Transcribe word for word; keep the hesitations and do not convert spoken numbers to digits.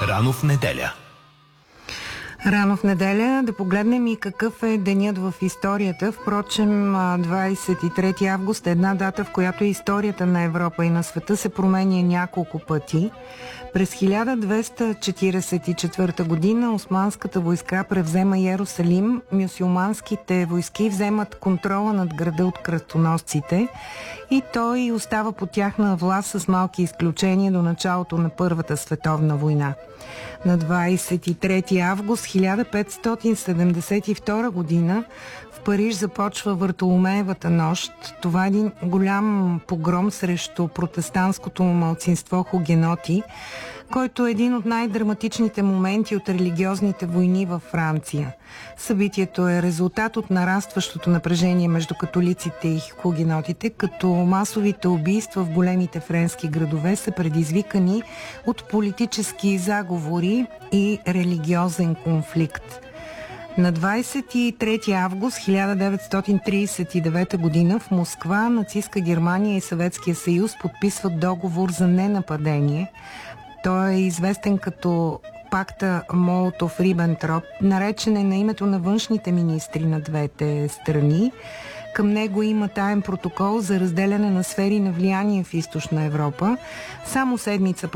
Рано в неделя. Рано в неделя да погледнем и какъв е денят в историята. Впрочем, двадесет и трети август е една дата, в която историята на Европа и на света се променя няколко пъти. През хиляда двеста четиридесет и четвърта година османската войска превзема Йерусалим, мюсюлманските войски вземат контрола над града от кръстоносците и той остава под тяхна власт с малки изключения до началото на Първата световна война. На двадесет и трети август хиляда петстотин седемдесет и втора година в Париж започва Вартоломеевата нощ. Това е един голям погром срещу протестантското малцинство хугеноти, който е един от най-драматичните моменти от религиозните войни във Франция. Събитието е резултат от нарастващото напрежение между католиците и хугенотите, като масовите убийства в големите френски градове са предизвикани от политически заговори и религиозен конфликт. На двадесет и трети август хиляда деветстотин тридесет и девета година в Москва нацистска Германия и Съветския съюз подписват договор за ненападение. Той е известен като пакта Молотов-Рибентроп, наречен е на името на външните министри на двете страни. Към него има таен протокол за разделяне на сфери на влияние в Източна Европа. Само седмица